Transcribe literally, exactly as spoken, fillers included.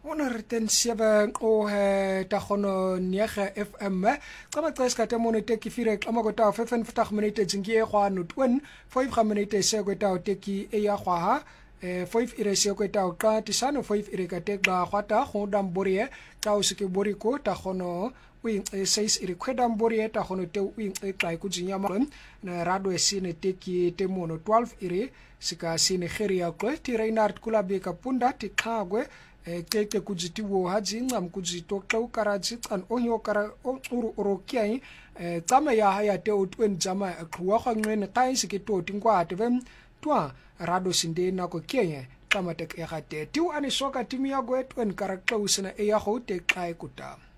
honderdten sewe o tagono nege F M kama xeska temono teki fire kama kota vyf en vyftig minute jingie gwa no twin vyf minute se kweta teki e ya gwa eh vyf ire se kweta ka tisano vyf ire ka tekba gwata go damborie ka o se ke boriko tagono wing e seis ire kwedam borie tagono te wing e tla ikujinya ma na rado e sine teki temono twelve ire sika sine geria kwe ti Reinhard Kulabe ka punda ti khagwe keke kujitiwo haji ngam kujito kau karaji kan onyo kara uru orokiai tsama ya haya te otwen jama khwa khangwen kai sikito tingwa tevem twa rado sinde na ko kenye tsama tek ya gate tiu ani soka timi ya go etwen kara kau sina e ya go te kai kuta